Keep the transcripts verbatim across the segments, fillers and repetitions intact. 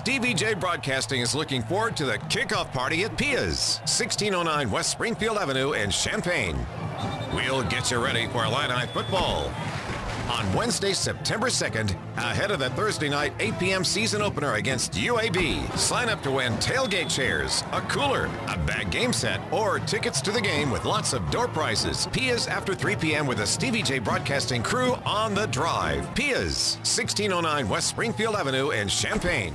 Stevie J Broadcasting is looking forward to the kickoff party at Pia's, sixteen oh nine West Springfield Avenue in Champaign. We'll get you ready for Illini football on Wednesday, September second, ahead of the Thursday night eight p.m. season opener against U A B. Sign up to win tailgate chairs, a cooler, a bag game set, or tickets to the game with lots of door prizes. Pia's after three p.m. with the Stevie J Broadcasting crew on the drive. Pia's, sixteen oh nine West Springfield Avenue in Champaign.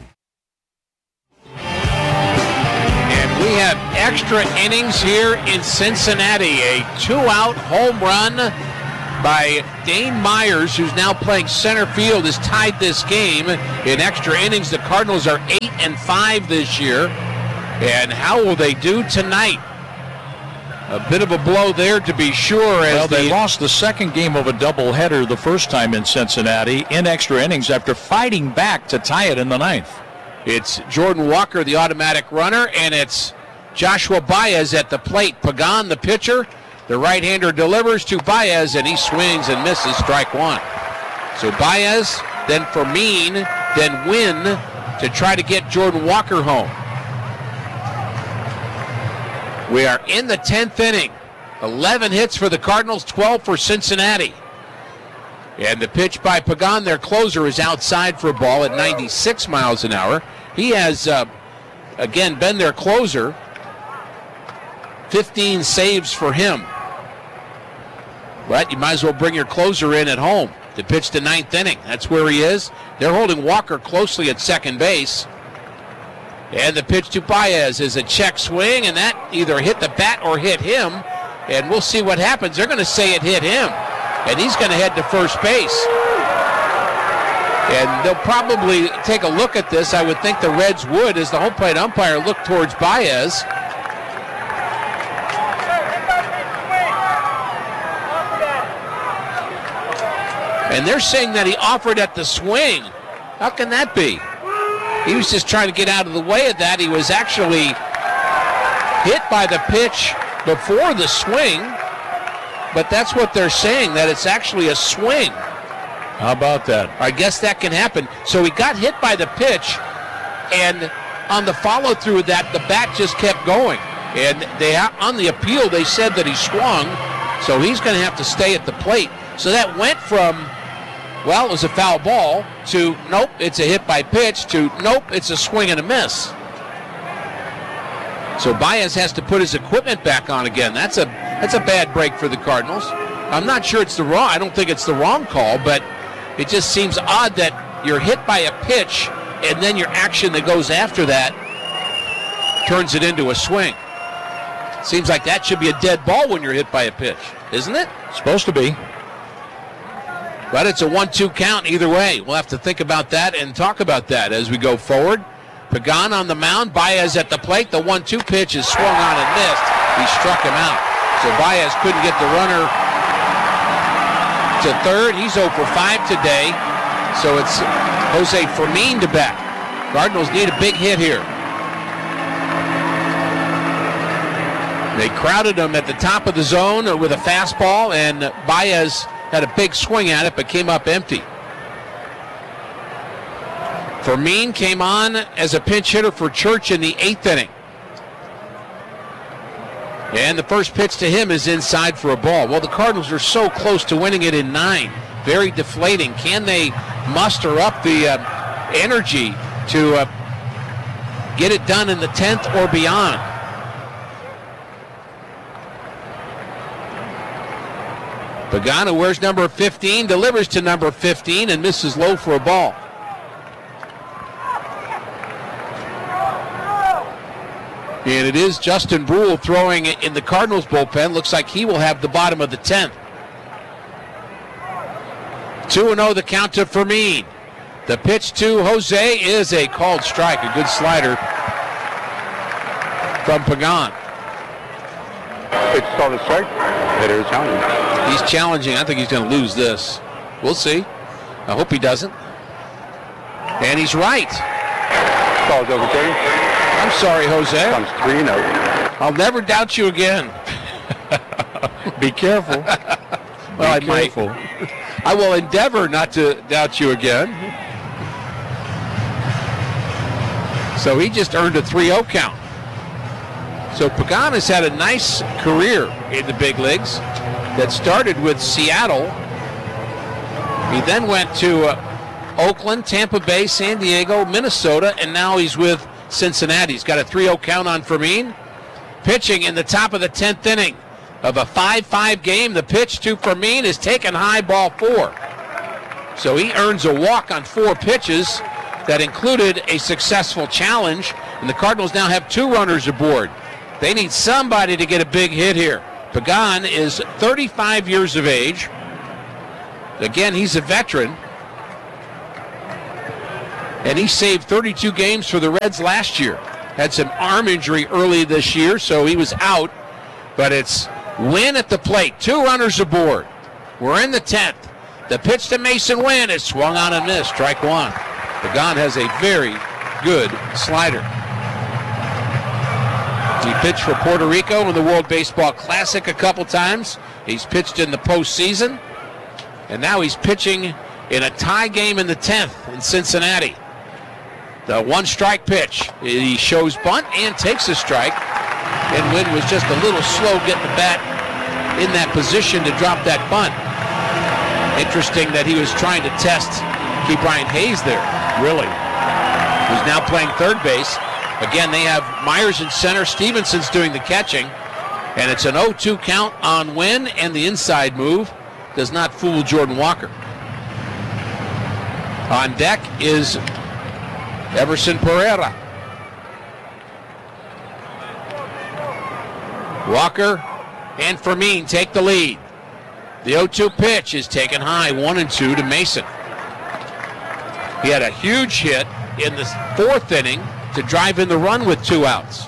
And we have extra innings here in Cincinnati. A two-out home run by Dane Myers, who's now playing center field, has tied this game in extra innings. The Cardinals are eight and five this year. And how will they do tonight? A bit of a blow there, to be sure. As well, they the, lost the second game of a doubleheader the first time in Cincinnati in extra innings after fighting back to tie it in the ninth. It's Jordan Walker, the automatic runner, and it's Joshua Baez at the plate. Pagan, the pitcher. The right-hander delivers to Baez, and he swings and misses, strike one. So Baez, then Fermin, then Wynn to try to get Jordan Walker home. We are in the tenth inning. eleven hits for the Cardinals, twelve for Cincinnati. And the pitch by Pagan, their closer, is outside for a ball at ninety-six miles an hour. He has, uh, again, been their closer. fifteen saves for him. But you might as well bring your closer in at home to pitch the ninth inning. That's where he is. They're holding Walker closely at second base. And the pitch to Baez is a check swing, and that either hit the bat or hit him. And we'll see what happens. They're going to say it hit him, and he's going to head to first base. And they'll probably take a look at this. I would think the Reds would, as the home plate umpire looked towards Baez. And they're saying that he offered at the swing. How can that be? He was just trying to get out of the way of that. He was actually hit by the pitch before the swing, but that's what they're saying, that it's actually a swing. How about that? I guess that can happen. So he got hit by the pitch, and on the follow-through of that, the bat just kept going. And they on the appeal, they said that he swung, so he's going to have to stay at the plate. So that went from, well, it was a foul ball, to nope, it's a hit by pitch, to nope, it's a swing and a miss. So Baez has to put his equipment back on again. That's a that's a bad break for the Cardinals. I'm not sure it's the wrong, I don't think it's the wrong call, but it just seems odd that you're hit by a pitch and then your action that goes after that turns it into a swing. Seems like that should be a dead ball when you're hit by a pitch, isn't it? Supposed to be. But it's a one two count either way. We'll have to think about that and talk about that as we go forward. Pagan on the mound, Baez at the plate. The one two pitch is swung on and missed. He struck him out. So Baez couldn't get the runner to third. He's oh for five today. So it's Jose Fermin to bat. Cardinals need a big hit here. They crowded him at the top of the zone with a fastball, and Baez had a big swing at it, but came up empty. Fermin came on as a pinch hitter for Church in the eighth inning. And the first pitch to him is inside for a ball. Well, the Cardinals are so close to winning it in nine. Very deflating. Can they muster up the uh, energy to uh, get it done in the tenth or beyond? Pagano wears number fifteen, delivers to number fifteen, and misses low for a ball. And it is Justin Brule throwing it in the Cardinals bullpen. Looks like he will have the bottom of the tenth. two and oh the count to Fermin. The pitch to Jose is a called strike, a good slider from Pagan. Pitch called a strike. Hitter is challenging. He's challenging. I think he's going to lose this. We'll see. I hope he doesn't. And he's right. Called over thirty. I'm sorry, Jose. Comes three and oh. I'll never doubt you again. Be careful. Well, Be I careful. might. I will endeavor not to doubt you again. So he just earned a three oh count. So Pagan has had a nice career in the big leagues that started with Seattle. He then went to uh, Oakland, Tampa Bay, San Diego, Minnesota, and now he's with Cincinnati. He's got a three oh count on Fermin. Pitching in the top of the tenth inning of a five five game. The pitch to Fermin is taken high, ball four. So he earns a walk on four pitches that included a successful challenge, and the Cardinals now have two runners aboard. They need somebody to get a big hit here. Pagan is thirty-five years of age. Again, he's a veteran. And he saved thirty-two games for the Reds last year. Had some arm injury early this year, so he was out. But it's Wynn at the plate. Two runners aboard. We're in the tenth. The pitch to Mason Wynn is swung on and missed. Strike one. Pagan has a very good slider. He pitched for Puerto Rico in the World Baseball Classic a couple times. He's pitched in the postseason. And now he's pitching in a tie game in the tenth in Cincinnati. The one strike pitch. He shows bunt and takes a strike. And Wynn was just a little slow getting the bat in that position to drop that bunt. Interesting that he was trying to test Key Brian Hayes there. Really? Who's now playing third base. Again, they have Myers in center. Stevenson's doing the catching. And it's an oh two count on Wynn, and the inside move does not fool Jordan Walker. On deck is Everson Pereira. Walker and Fermin take the lead. The oh two pitch is taken high, one and two to Mason. He had a huge hit in the fourth inning to drive in the run with two outs.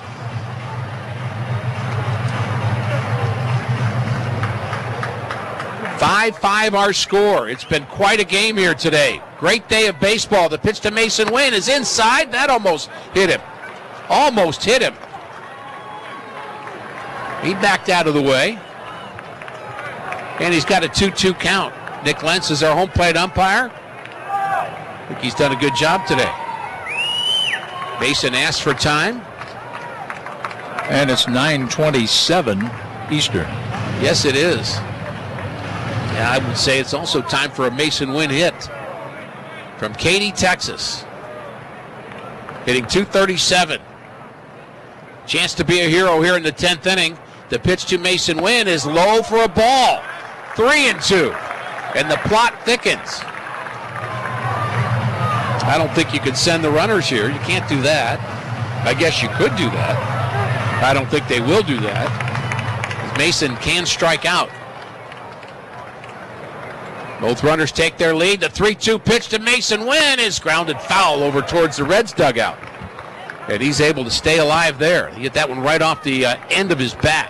five five our score. It's been quite a game here today. Great day of baseball. The pitch to Mason Wynn is inside. That almost hit him. Almost hit him. He backed out of the way. And he's got a two two count. Nick Lentz is our home plate umpire. I think he's done a good job today. Mason asks for time. And it's nine twenty-seven Eastern. Yes, it is. Yeah, I would say it's also time for a Mason Wynn hit from Katy, Texas. Hitting two thirty-seven. Chance to be a hero here in the tenth inning. The pitch to Mason Wynn is low for a ball. Three and two. And the plot thickens. I don't think you could send the runners here. You can't do that. I guess you could do that. I don't think they will do that. Mason can strike out. Both runners take their lead. The three two pitch to Mason Wynn is grounded foul over towards the Reds dugout. And he's able to stay alive there. He hit that one right off the uh, end of his bat.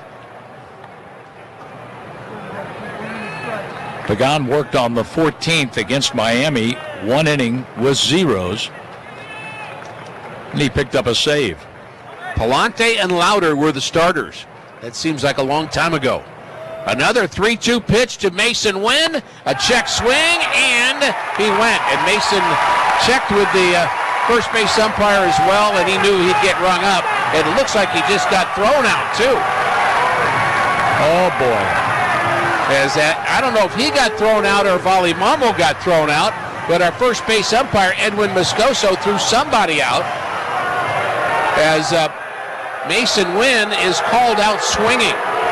Pagan worked on the fourteenth against Miami. One inning with zeros. And he picked up a save. Palante and Lauder were the starters. That seems like a long time ago. Another three two pitch to Mason Wynn. A check swing, and he went. And Mason checked with the uh, first base umpire as well, and he knew he'd get rung up. And it looks like he just got thrown out, too. Oh, boy. As that, I don't know if he got thrown out or if Ali Mamo got thrown out, but our first base umpire, Edwin Moscoso, threw somebody out as uh, Mason Wynn is called out swinging.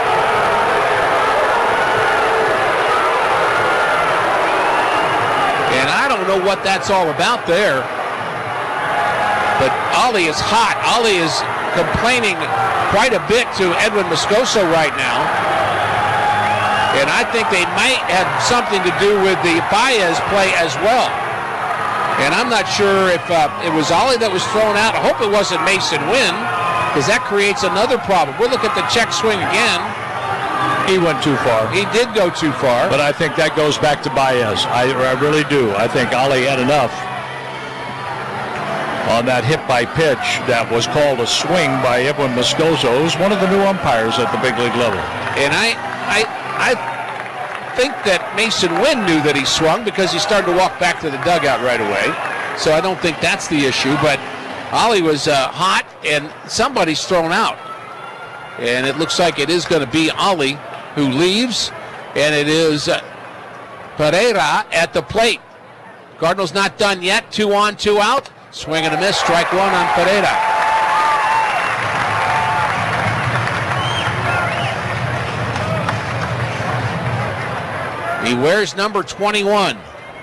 And I don't know what that's all about there, but Ali is hot. Ali is complaining quite a bit to Edwin Moscoso right now. And I think they might have something to do with the Baez play as well. And I'm not sure if uh, it was Ollie that was thrown out. I hope it wasn't Mason Wynn, because that creates another problem. We'll look at the check swing again. He went too far. He did go too far. But I think that goes back to Baez. I, I really do. I think Ollie had enough on that hit by pitch that was called a swing by Edwin Moscoso, who's one of the new umpires at the big league level. And I, I, I think that Mason Wynn knew that he swung because he started to walk back to the dugout right away. So I don't think that's the issue. But Ollie was uh, hot, and somebody's thrown out. And it looks like it is going to be Ollie who leaves, and it is uh, Pereira at the plate. Cardinals not done yet. Two on, two out. Swing and a miss. Strike one on Pereira. He wears number twenty-one.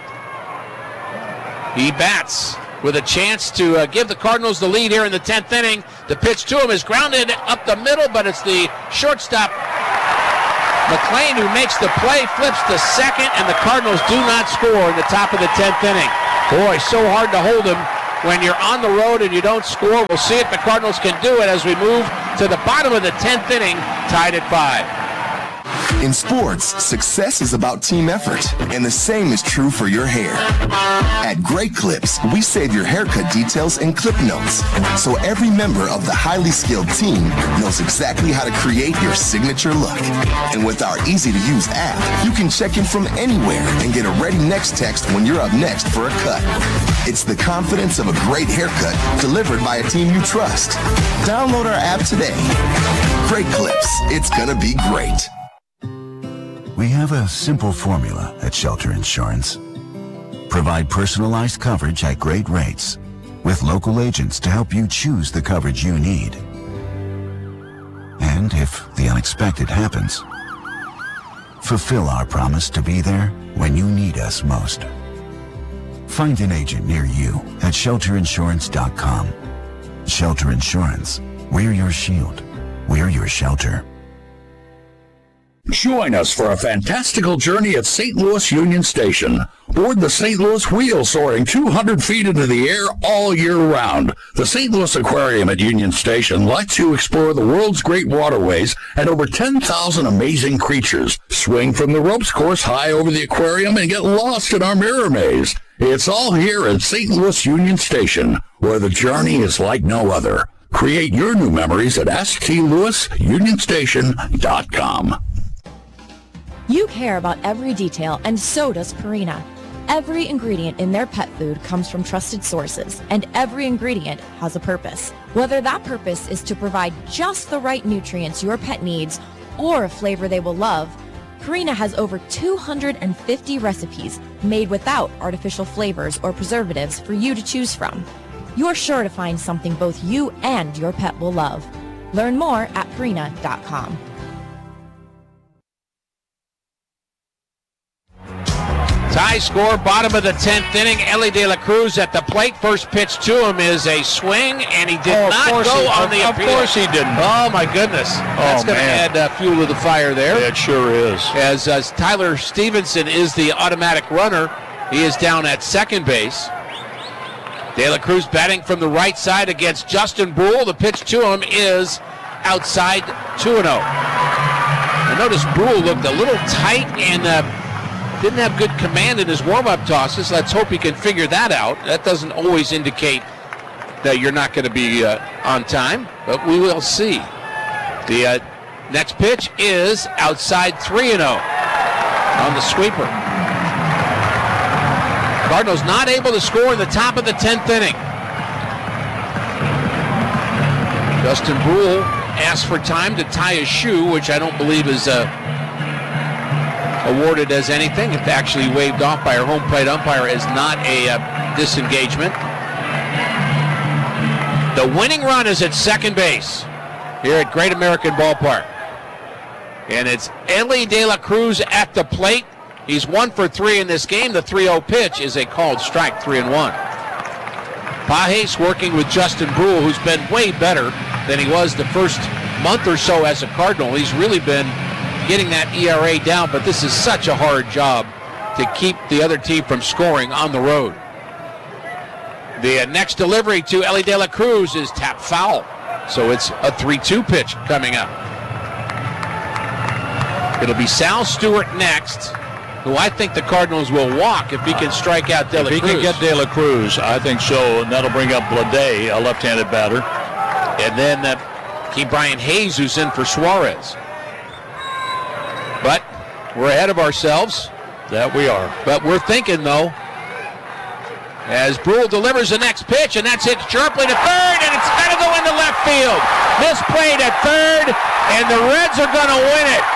He bats with a chance to uh, give the Cardinals the lead here in the tenth inning. The pitch to him is grounded up the middle, but it's the shortstop, McLean, who makes the play, flips to second, and the Cardinals do not score in the top of the tenth inning. Boy, so hard to hold him when you're on the road and you don't score. We'll see if the Cardinals can do it as we move to the bottom of the tenth inning, tied at five. In sports, success is about team effort, and the same is true for your hair. At Great Clips, we save your haircut details in clip notes, so every member of the highly skilled team knows exactly how to create your signature look. And with our easy-to-use app, you can check in from anywhere and get a ready next text when you're up next for a cut. It's the confidence of a great haircut delivered by a team you trust. Download our app today. Great Clips, it's gonna be great. We have a simple formula at Shelter Insurance. Provide personalized coverage at great rates with local agents to help you choose the coverage you need. And if the unexpected happens, fulfill our promise to be there when you need us most. Find an agent near you at shelter insurance dot com. Shelter Insurance. We're your shield. We're your shelter. Join us for a fantastical journey at Saint Louis Union Station. Board the Saint Louis Wheel, soaring two hundred feet into the air all year round. The Saint Louis Aquarium at Union Station lets you explore the world's great waterways and over ten thousand amazing creatures. Swing from the ropes course high over the aquarium and get lost in our mirror maze. It's all here at Saint Louis Union Station, where the journey is like no other. Create your new memories at s t louis union station dot com. You care about every detail, and so does Purina. Every ingredient in their pet food comes from trusted sources, and every ingredient has a purpose. Whether that purpose is to provide just the right nutrients your pet needs or a flavor they will love, Purina has over two hundred fifty recipes made without artificial flavors or preservatives for you to choose from. You're sure to find something both you and your pet will love. Learn more at purina dot com. Tie score, bottom of the tenth inning. Elly De La Cruz at the plate. First pitch to him is a swing, and he did oh, not go he, on of, the Of appeal. course he didn't. Oh, my goodness. That's oh, going to add uh, fuel to the fire there. It sure is. As uh, Tyler Stevenson is the automatic runner. He is down at second base. De La Cruz batting from the right side against Justin Brule. The pitch to him is outside, two and oh. I noticed Brule looked a little tight and uh, didn't have good command in his warm-up tosses. Let's hope he can figure that out. That doesn't always indicate that you're not going to be uh, on time, but we will see. The uh, next pitch is outside, three and oh on the sweeper. Cardinals not able to score in the top of the tenth inning. Justin Brule asked for time to tie his shoe, which I don't believe is uh, awarded as anything. It's actually waved off by our home plate umpire as not a uh, disengagement. The winning run is at second base here at Great American Ballpark. And it's Elly De La Cruz at the plate. He's one for three in this game. The three oh pitch is a called strike, three and one. Pages working with Justin Brule, who's been way better than he was the first month or so as a Cardinal. He's really been getting that E R A down, but this is such a hard job to keep the other team from scoring on the road. The uh, next delivery to Elly De La Cruz is tap foul, so it's a three two pitch coming up. It'll be Sal Stewart next, who I think the Cardinals will walk if he can strike out De La Cruz. If he can get De La Cruz, I think so, and that'll bring up Blade, a left-handed batter. And then uh, Key Brian Hayes, who's in for Suarez. But we're ahead of ourselves. That we are. But we're thinking, though, As Brule delivers the next pitch, and that's hit sharply to third, and it's got to go into left field. Misplayed at third, and the Reds are going to win it.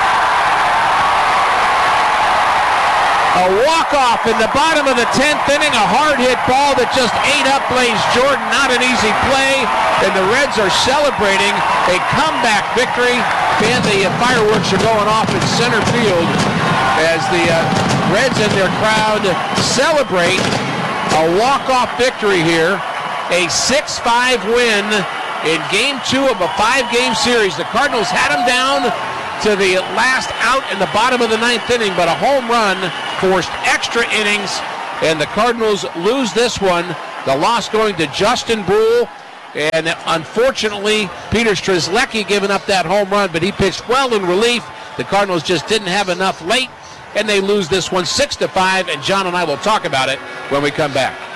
A walk-off in the bottom of the tenth inning, a hard-hit ball that just ate up Blaze Jordan. Not an easy play, and the Reds are celebrating a comeback victory. And the uh, fireworks are going off in center field as the uh, Reds and their crowd celebrate a walk-off victory here, a six five win in game two of a five-game series. The Cardinals had them down to the last out in the bottom of the ninth inning, but a home run forced extra innings, and the Cardinals lose this one. The loss going to Justin Brule, and unfortunately, Peter Strzelecki giving up that home run, but he pitched well in relief. The Cardinals just didn't have enough late, and they lose this one six to five, and John and I will talk about it when we come back.